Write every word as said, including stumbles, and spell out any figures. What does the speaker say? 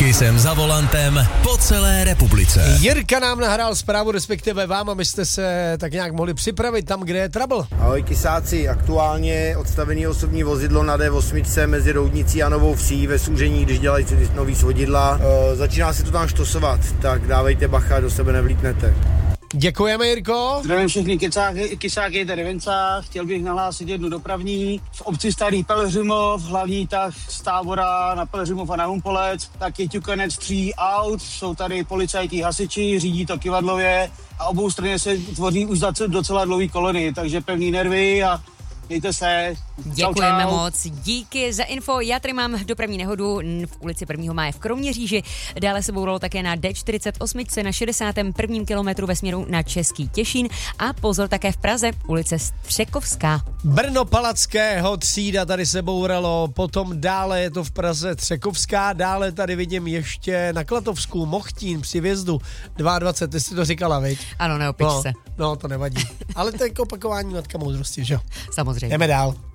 Kysem za volantem po celé republice. Jirka nám nahrál zprávu, respektive vám, abyste se tak nějak mohli připravit tam, kde je trouble. Ahoj kysáci, aktuálně odstavený osobní vozidlo na D osm mezi Roudnicí a Novou Vsí ve Souření, když dělají nový svodidla. E, začíná se to tam štosovat, tak dávejte bacha, do sebe nevlítnete. Děkujeme, Jirko. Zdravím všechny kysáky, kysáky tady Venca. Chtěl bych nahlásit jednu dopravní. V obci Starý Pelhřimov, hlavní tah z Tábora na Pelhřimov a na Humpolec, tak je ťukanec tří aut, jsou tady policajtí hasiči, řídí to kyvadlově a obou straně se tvoří už docela dlouhý kolony, takže pevný nervy a mějte se. Děkujeme čau, čau. moc, díky za info. Já tady mám dopravní nehodu v ulici prvního máje v Kroměříži. Dále se bouralo také na D čtyřicet osm na šedesátém prvním kilometru ve směru na Český Těšín a pozor také v Praze, ulice Střekovská. Brno Palackého třída tady se bouralo, potom dále je to v Praze Střekovská, dále tady vidím ještě na Klatovsku Mochtín při vjezdu dvacet dva, ty jsi to říkala, viď? Ano, neopič no, se. No, to nevadí. Ale to je opakování matka moudrosti, že jo? Samozřejmě. Jdeme dál.